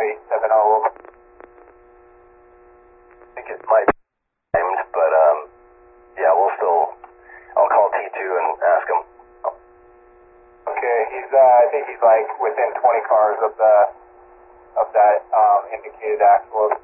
5870. I think it might be timed, but yeah, I'll call T2 and ask him. Okay, I think he's like within 20 cars of that indicated axle.